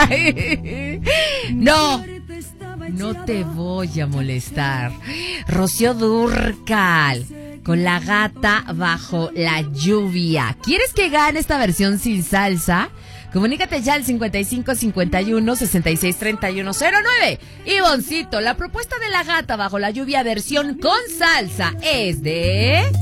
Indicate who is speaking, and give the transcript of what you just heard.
Speaker 1: No, no te voy a molestar. Rocío Dúrcal, con La Gata Bajo la Lluvia. ¿Quieres que gane esta versión sin salsa? Comunícate ya al 55 51 66 31 09. Ivoncito, la propuesta de La Gata Bajo la Lluvia versión con salsa es de...